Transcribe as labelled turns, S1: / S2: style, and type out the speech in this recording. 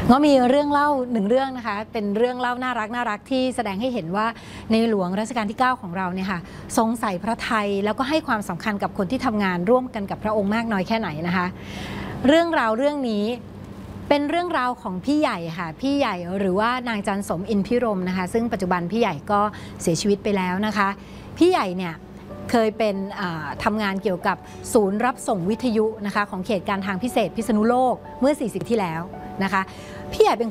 S1: ก็มีเรื่องเล่าหนึ่งเรื่องนะคะเป็นเรื่องเล่าน่ารักที่แสดงให้เห็นว่าในหลวงรัชกาลที่ 9ของเราเนี่ยค่ะทรงใส่พระทัยแล้วก็ให้ความสำคัญกับคนที่ทำงานร่วมกันกับพระองค์มากน้อยแค่ไหนนะคะเรื่องราวเรื่องนี้เป็นเรื่องราวของพี่ใหญ่ค่ะพี่ใหญ่หรือว่านางจันสมอินพิรมนะคะซึ่งปัจจุบันพี่ใหญ่ก็เสียชีวิตไปแล้วนะคะพี่ใหญ่เนี่ยเคยเป็นทำงานเกี่ยวกับศูนย์รับส่งวิทยุนะคะของเขตการทางพิเศษพิษณุโลกเมื่อ40ที่แล้วนะคะพี่ใหญ่เป็น